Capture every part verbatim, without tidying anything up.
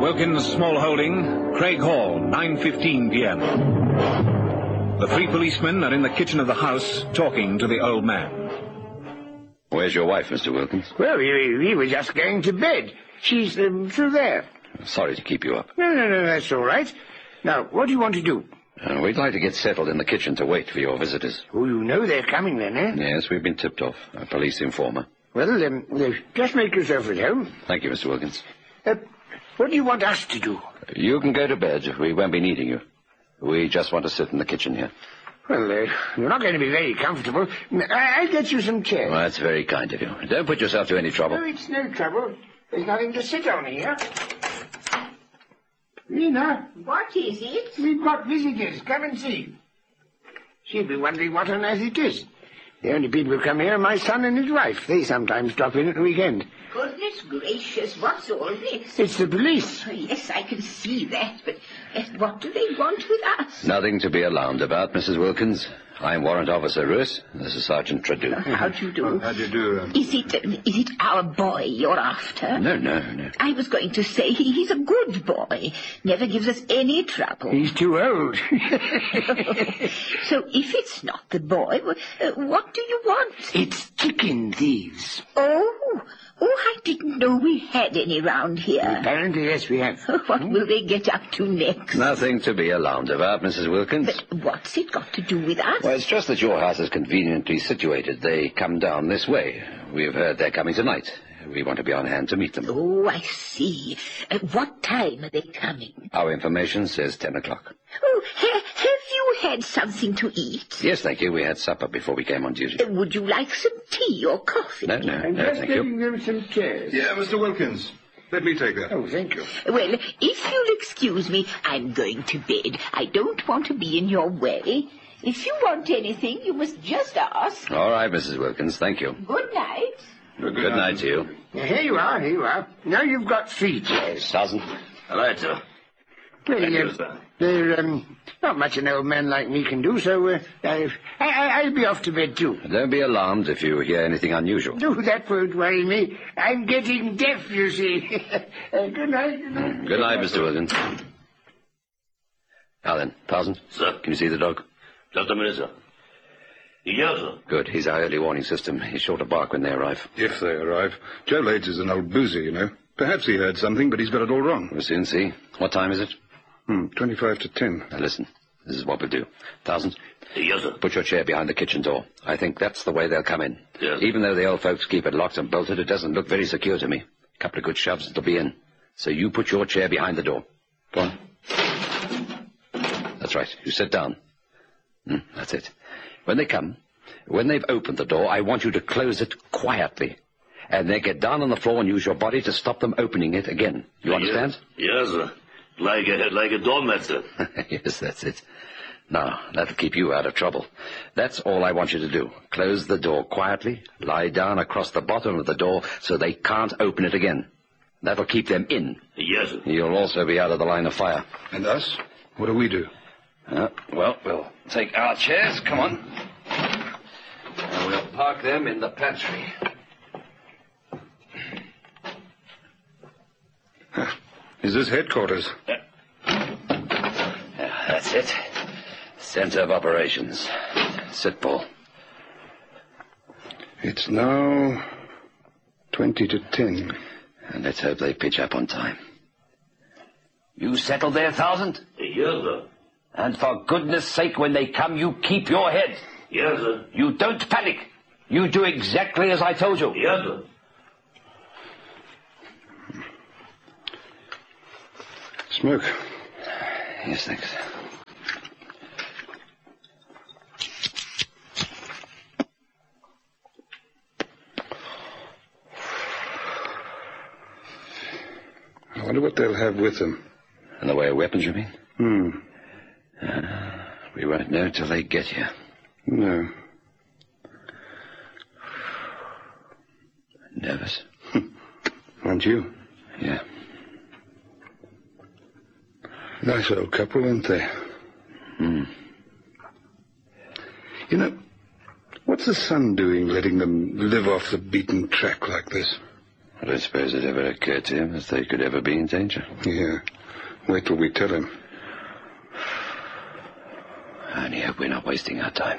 Wilkins Small Holding, Craig Hall, nine fifteen p m The three policemen are in the kitchen of the house talking to the old man. Where's your wife, Mister Wilkins? Well, we, we were just going to bed. She's um, through there. Sorry to keep you up. No, no, no, that's all right. Now, what do you want to do? Uh, we'd like to get settled in the kitchen to wait for your visitors. Oh, you know they're coming then, eh? Yes, we've been tipped off. A police informer. Well, um, uh, just make yourself at home. Thank you, Mister Wilkins. Uh, what do you want us to do? You can go to bed. We won't be needing you. We just want to sit in the kitchen here. Well, uh, you're not going to be very comfortable. I- I'll get you some chairs. Well, that's very kind of you. Don't put yourself to any trouble. No, it's no trouble. There's nothing to sit on here. Lena. What is it? We've got visitors. Come and see. She'll be wondering what on earth it is. The only people who come here are my son and his wife. They sometimes drop in at the weekend. Goodness gracious, what's all this? It's the police. Oh, yes, I can see that, but uh, what do they want with us? Nothing to be alarmed about, Missus Wilkins. I'm Warrant Officer Roos. This is Sergeant Tradew. How do you do? How do you do? Um... Is it, uh, is it our boy you're after? No, no, no. I was going to say he, he's a good boy. Never gives us any trouble. He's too old. So if it's not the boy, uh, what do you want? It's chicken thieves. Oh, oh, I didn't know we had any round here. Apparently, yes, we have. What will they get up to next? Nothing to be alarmed about, Missus Wilkins. But what's it got to do with us? Well, it's just that your house is conveniently situated. They come down this way. We've heard they're coming tonight. We want to be on hand to meet them. Oh, I see. Uh, what time are they coming? Our information says ten o'clock. Oh, ha- have you had something to eat? Yes, thank you. We had supper before we came on duty. Uh, would you like some tea or coffee? No, no, I'm no, just thank getting you. them some chairs. Yeah, Mister Wilkins. Let me take that. Oh, thank you. Well, if you'll excuse me, I'm going to bed. I don't want to be in your way. If you want anything, you must just ask. All right, Missus Wilkins, thank you. Good night. Good, Good night to you. Now, here you are, here you are. Now you've got three chairs. Sergeant. Hello, sir. Well, Thank you, uh, sir. They're, um, not much an old man like me can do, so uh, I, I, I'll be off to bed, too. Don't be alarmed if you hear anything unusual. No, that won't worry me. I'm getting deaf, you see. uh, good night, good night. Good night, Mister Wilkins. Now then, Sergeant. Sir? Can you see the dog? Just a minute, sir. Yes, sir. Good. He's our early warning system. He's sure to bark when they arrive. If they arrive. Joe Lades is an old boozer, you know. Perhaps he heard something, but he's got it all wrong. We'll soon see. What time is it? Hmm, twenty-five to ten. Now listen. This is what we'll do. Thousand, Yes, sir. put your chair behind the kitchen door. I think that's the way they'll come in. Yes. Even though the old folks keep it locked and bolted, it doesn't look very secure to me. A couple of good shoves, it'll be in. So you put your chair behind the door. Go on. That's right. You sit down. Hmm, that's it. When they come, when they've opened the door, I want you to close it quietly. And then get down on the floor and use your body to stop them opening it again. You understand? Yes, sir. Like a, like a doormat, sir. Yes, that's it. Now, that'll keep you out of trouble. That's all I want you to do. Close the door quietly, lie down across the bottom of the door so they can't open it again. That'll keep them in. Yes, sir. You'll also be out of the line of fire. And us? What do we do? Uh, well, we'll take our chairs. Come on. And we'll park them in the pantry. Is this headquarters? Yeah, that's it. Center of operations. Sit, Paul. It's now twenty to ten. And let's hope they pitch up on time. You settled there, Thousand? Yes, sir. And for goodness sake, when they come, you keep your head. Yes, sir. You don't panic. You do exactly as I told you. Yes, sir. Smoke. Yes, thanks. I wonder what they'll have with them. In the way of weapons, you mean? Hmm. Uh, we won't know till they get here. No. Nervous? Aren't you? Yeah. Nice old couple, aren't they? Hmm. You know, what's the son doing letting them live off the beaten track like this? I don't suppose it ever occurred to him that they could ever be in danger. Yeah. Wait till we tell him. I only hope we're not wasting our time.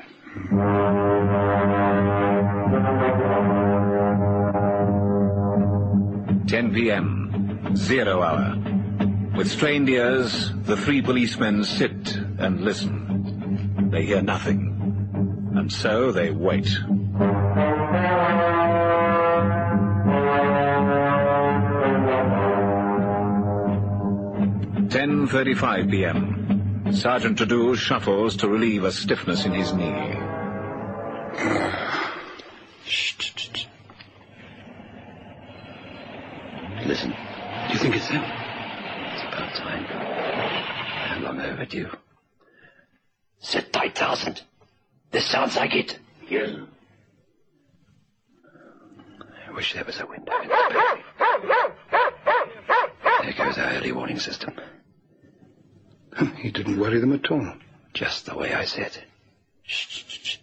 ten p.m. Zero hour. With strained ears, the three policemen sit and listen. They hear nothing. And so they wait. ten thirty-five p.m. Sergeant Trudeau shuffles to relieve a stiffness in his knee. Shh, shh, shh. Listen. Do you think it's them? It's about time. How long overdue? Sit tight, Sergeant. This sounds like it. Yes, sir. I wish there was a window in the There goes our early warning system. He didn't worry them at all. Just the way I said. Shh, shh, shh.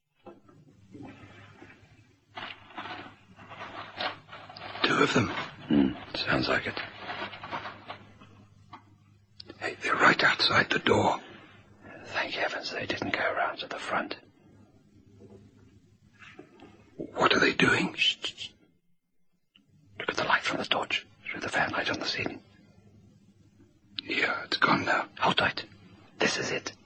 Two of them. Hmm, sounds like it. Hey, they're right outside the door. Thank heavens they didn't go around to the front. What are they doing? Shh, shh, shh. Look at the light from the torch through the fan light on the ceiling. Yeah, it's gone now. Hold tight. This is it.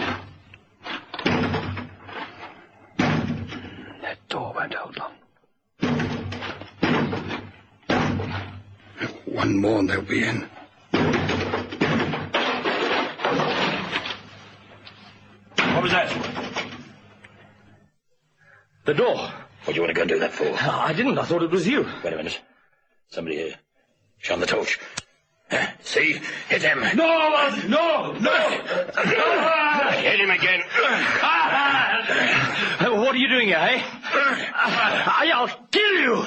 That door won't hold long. One more and they'll be in. What was that? The door. What do you want to go and do that for? I didn't. I thought it was you. Wait a minute. Somebody here. Shine the torch. Uh, see? Hit him. No, no, no. Hit him again. Uh, what are you doing here, eh? I'll kill you.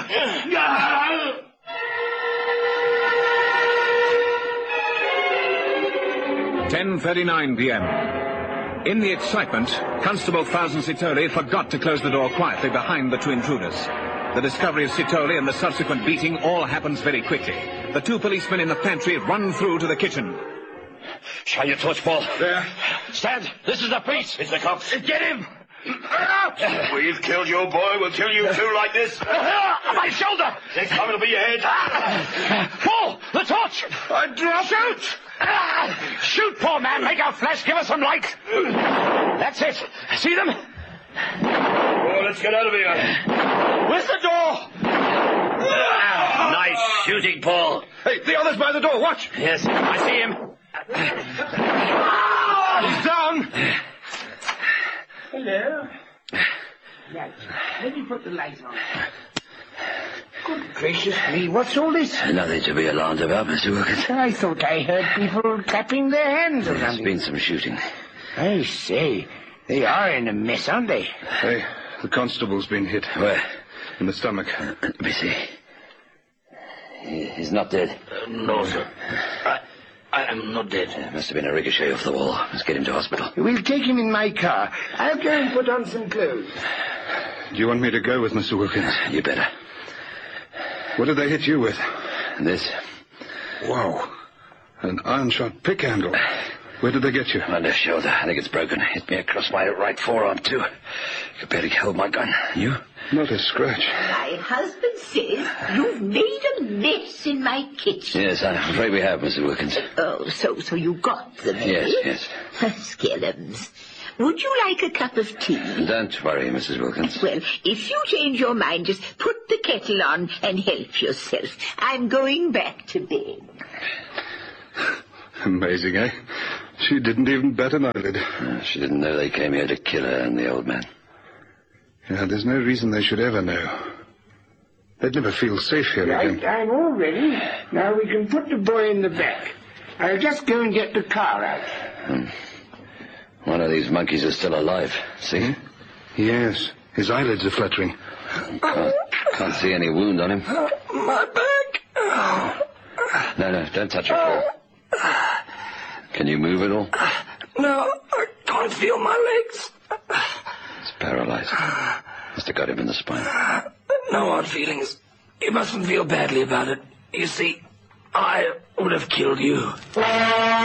ten thirty-nine p.m. In the excitement, Constable Thousand Sitoli forgot to close the door quietly behind the two intruders. The discovery of Sitoli and the subsequent beating all happens very quickly. The two policemen in the pantry run through to the kitchen. Shine your torch, Paul. There. Stand. This is the police. It's the cops. Get him. We've killed your boy. We'll kill you too like this. My shoulder. Next time it'll be your head. Paul, the torch. I drop. Shoot. Shoot, poor man. Make out flash. Give us some light. That's it. See them? Oh, let's get out of here. Where's the door? Nice shooting, Paul. Hey, the other's by the door. Watch. Yes, I see him. He's down. Hello. Right. Let me put the light on. Good gracious me, what's all this? Nothing to be alarmed about, Mister Wilkins. I thought I heard people clapping their hands or There's something. been some shooting. I say, they are in a mess, aren't they? Hey, the constable's been hit. Where? In the stomach. Let me see. He, he's not dead. Uh, no, sir. I, I am not dead. It must have been a ricochet off the wall. Let's get him to hospital. We'll take him in my car. I'll go and put on some clothes. Do you want me to go with Mister Wilkins? You better. What did they hit you with? This. Wow. An iron-shot pick handle. Where did they get you? My left shoulder. I think it's broken. Hit me across my right forearm, too. Could barely hold my gun. You? Not a scratch. My husband says you've made a mess in my kitchen. Yes, I'm afraid we have, Mister Wilkins. Oh, so, so you got them, eh? Yes, yes. Skellums. Would you like a cup of tea? Don't worry, Missus Wilkins. Well, if you change your mind, just put the kettle on and help yourself. I'm going back to bed. Amazing, eh? She didn't even bat an eyelid. Uh, she didn't know they came here to kill her and the old man. Yeah, there's no reason they should ever know. They'd never feel safe here Right, again. I'm all ready. Now we can put the boy in the back. I'll just go and get the car out. Hmm. One of these monkeys is still alive. See? Yes, his eyelids are fluttering. Can't, can't see any wound on him. My back. No, no, don't touch it, Paul. Can you move at all? No, I can't feel my legs. It's paralyzed. Must have got him in the spine. No hard feelings. You mustn't feel badly about it. You see, I would have killed you.